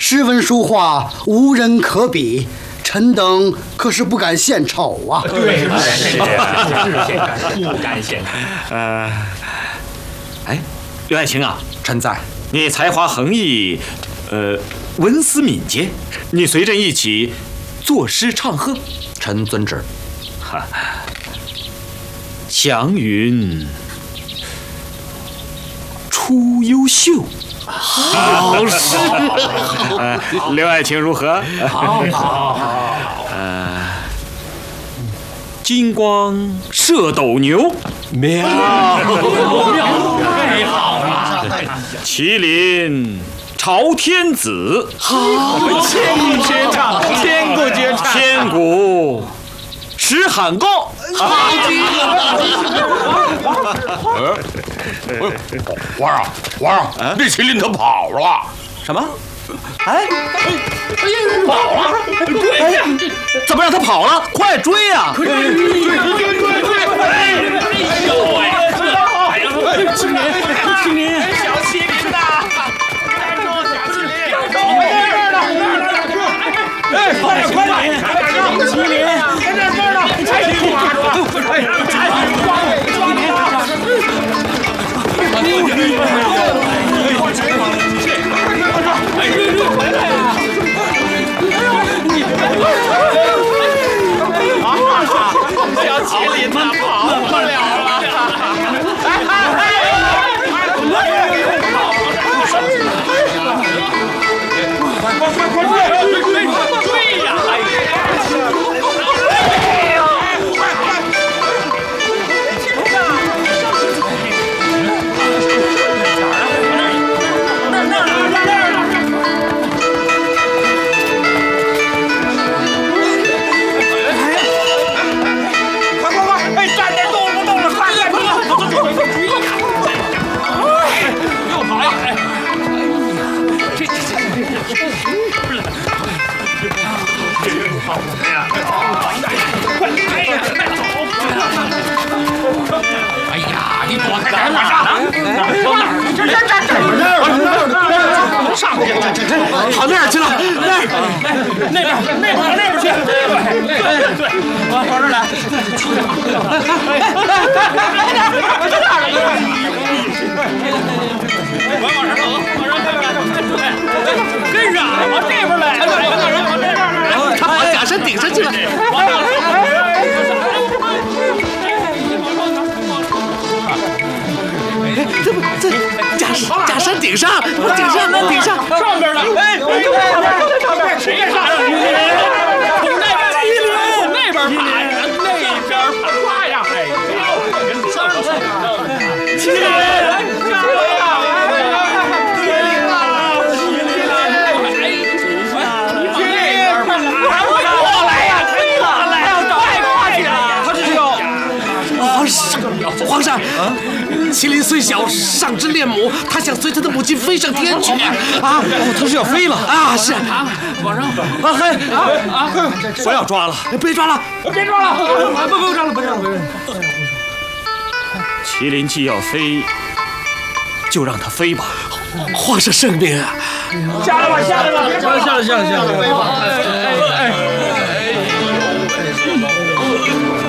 诗文书画无人可比，臣等可是不敢献丑啊。 对，是不敢献丑。 刘爱卿啊， 臣在。 你才华横溢，文思敏捷，你随朕一起作诗唱和。 臣遵旨。 祥云出优秀，好诗。刘爱卿如何？ 好。 金光射斗牛， 妙，太好了！ 麒麟朝天子， 好，千古绝唱，千古绝唱， 千古石喊高。 好极了！ 皇上，那麒麟他跑了。 什么？ 跑了！ 哎，怎么让他跑了？快追呀！ 追！哎呦喂！青年，小麒麟呐！站住，小麒麟！哎，快点！麒麟，在这儿呢！回来呀！小麒麟他跑不了了！快追呀！哎呀，你躲开点，往上！往哪儿？这上去！ 跑那儿去了， 那边去！对，往这儿来！往上走，跟上，往这边来！往这边来！ 他跑假山顶上去了。这假山顶上，顶上， 上边了！哎，上边谁也上不去！从那边爬，爬呀！哎，上去！麒麟，上来呀！过来呀！来呀！太快了！他这是要…… 皇上，麒麟虽小，上肢恋母，他想随他的母亲飞上天去啊！ 他是要飞了啊！是往上不要抓了， 别抓了！ 不抓了！ 麒麟既要飞，就让它飞吧。 皇上圣明啊！ 下来吧！ 下来！ 飞吧！哎！